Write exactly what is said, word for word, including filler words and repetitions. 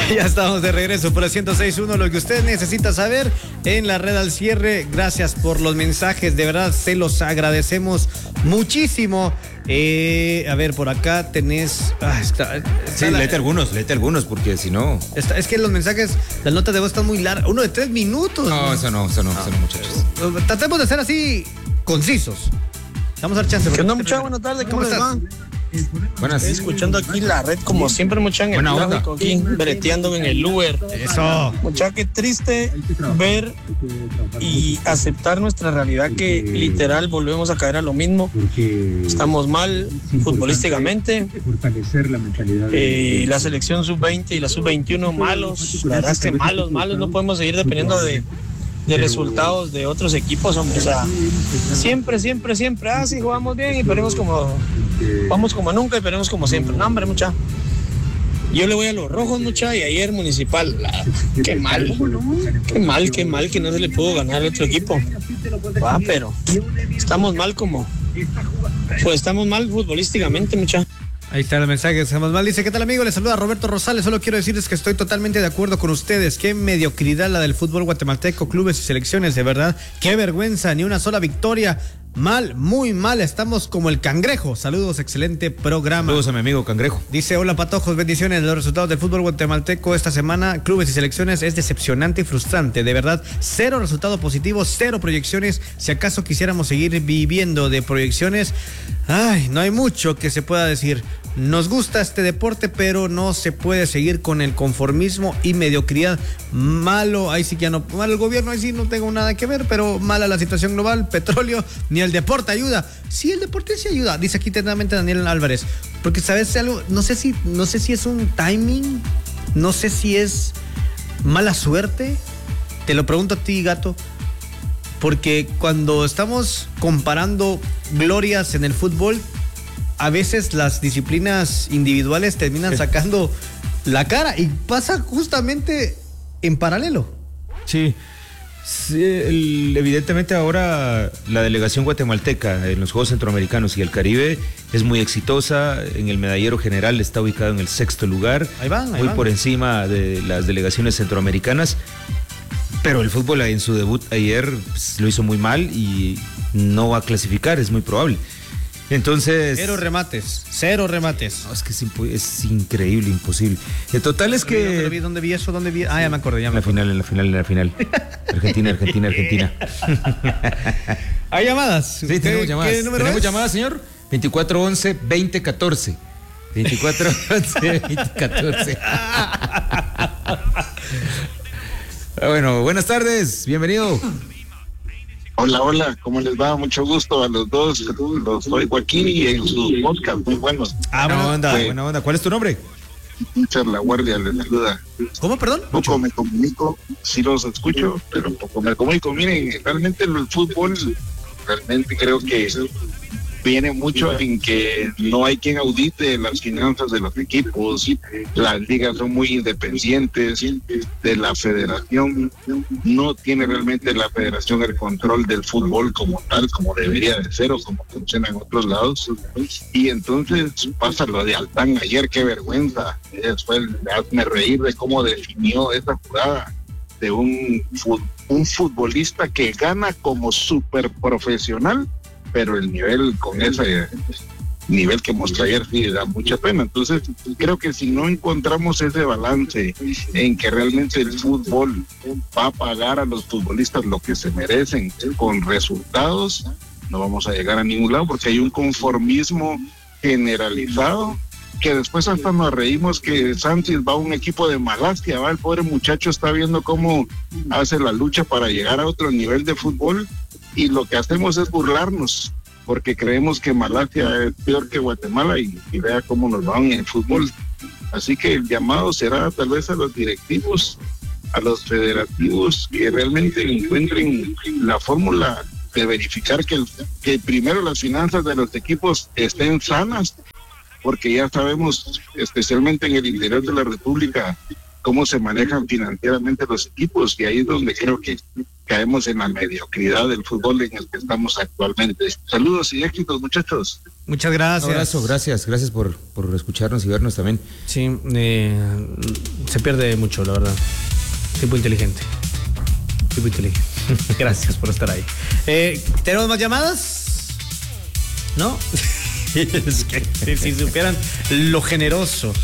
Ya estamos de regreso por el ciento seis punto uno, lo que usted necesita saber en la red al cierre. Gracias por los mensajes, de verdad se los agradecemos muchísimo. Eh, a ver, por acá tenés... Ah, está, está sí, la, léete algunos, léete algunos, porque si no... Está, es que los mensajes, las notas de voz están muy largas. Uno de tres minutos. No, ¿no? eso no, eso no, no, eso no, muchachos. Tratemos de ser así concisos. Vamos a dar chance. ¿Qué onda, muchachos? Buenas tardes, ¿cómo, ¿Cómo les va? Buenas. Estoy escuchando aquí la red, como siempre, muchachos, en el tráfico, aquí, breteando en el Uber. Eso. Muchachos, qué triste ver y aceptar nuestra realidad, que literal volvemos a caer a lo mismo. Estamos mal futbolísticamente. Eh, la selección sub veinte y la sub veintiuno malos. La verdad es que malos, malos. No podemos seguir dependiendo de... de resultados de otros equipos, hombre. O sea, siempre, siempre, siempre, ah, sí, jugamos bien y perdemos como, vamos como nunca y perdemos como siempre. No, hombre, mucha. Yo le voy a los rojos, mucha, y ayer Municipal, la, qué mal, qué mal, qué mal que no se le pudo ganar a otro equipo. Ah, pero estamos mal como, pues estamos mal futbolísticamente, mucha. Ahí está el mensaje. Estamos mal. Dice, ¿qué tal, amigo? Les saluda Roberto Rosales. Solo quiero decirles que estoy totalmente de acuerdo con ustedes. Qué mediocridad la del fútbol guatemalteco, clubes y selecciones, de verdad. Qué vergüenza, ni una sola victoria. Mal, muy mal. Estamos como el cangrejo. Saludos, excelente programa. Saludos a mi amigo Cangrejo. Dice, hola, patojos, bendiciones. Los resultados del fútbol guatemalteco esta semana, clubes y selecciones, es decepcionante y frustrante. De verdad, cero resultados positivos, cero proyecciones. Si acaso quisiéramos seguir viviendo de proyecciones, ay, no hay mucho que se pueda decir. Nos gusta este deporte, pero no se puede seguir con el conformismo y mediocridad. Malo, ahí sí que ya no, malo el gobierno, ahí sí no tengo nada que ver, pero mala la situación global, petróleo, ni el deporte ayuda. Sí, el deporte sí ayuda, dice aquí atentamente Daniel Álvarez. Porque sabes algo, no sé si, no sé si es un timing, no sé si es mala suerte. Te lo pregunto a ti, gato. Porque cuando estamos comparando glorias en el fútbol, a veces las disciplinas individuales terminan sacando la cara y pasa justamente en paralelo. Sí, sí el, evidentemente ahora la delegación guatemalteca en los Juegos Centroamericanos y el Caribe es muy exitosa. En el medallero general está ubicado en el sexto lugar, ahí van, ahí muy van. por encima de las delegaciones centroamericanas. Pero el fútbol en su debut ayer pues, lo hizo muy mal y no va a clasificar, es muy probable. Entonces... Cero remates, cero remates. No, es que es, impo- es increíble, imposible. El total es que... ¿Dónde vi, dónde vi eso? ¿Dónde vi? Ah, ya me acordé, ya me En la acordé. final, en la final, en la final. Argentina, Argentina, Argentina. ¿Hay llamadas? Sí, tenemos ¿Qué, llamadas. ¿Qué número ¿Tenemos es? llamadas, señor? veinticuatro once veinte catorce. veinticuatro once veinte catorce. Bueno, buenas tardes, bienvenido. Hola, hola, ¿cómo les va? Mucho gusto a los dos, los oigo aquí y en su podcast, muy buenos. Ah, buena onda, Pues, buena onda. ¿Cuál es tu nombre? Muchas La Guardia les saluda. ¿Cómo, perdón? Poco me comunico, sí los escucho, pero poco me comunico. Miren, realmente el fútbol, realmente creo que viene mucho en que no hay quien audite las finanzas de los equipos, las ligas son muy independientes de la federación, no tiene realmente la federación el control del fútbol como tal, como debería de ser o como funciona en otros lados, y entonces pasa lo de Altán ayer, qué vergüenza. Después hazme reír de cómo definió esa jugada de un, un futbolista que gana como súper profesional, pero el nivel con ese nivel que mostró ayer sí da mucha pena. Entonces creo que si no encontramos ese balance en que realmente el fútbol va a pagar a los futbolistas lo que se merecen con resultados, no vamos a llegar a ningún lado, porque hay un conformismo generalizado que después hasta nos reímos que Sánchez va a un equipo de Malasia, va, el pobre muchacho está viendo cómo hace la lucha para llegar a otro nivel de fútbol, y lo que hacemos es burlarnos, porque creemos que Malasia es peor que Guatemala y, y vea cómo nos van en el fútbol. Así que el llamado será tal vez a los directivos, a los federativos, que realmente encuentren la fórmula de verificar que, el, que primero las finanzas de los equipos estén sanas, porque ya sabemos, especialmente en el interior de la República, cómo se manejan financieramente los equipos, y ahí es donde creo que, caemos en la mediocridad del fútbol en el que estamos actualmente. Saludos y éxitos, muchachos. Muchas gracias. Un abrazo, gracias, gracias por, por escucharnos y vernos también. Sí, eh, se pierde mucho, la verdad. Tipo inteligente. Tipo inteligente. Gracias por estar ahí. Eh, ¿Tenemos más llamadas? ¿No? Es que si supieran lo generoso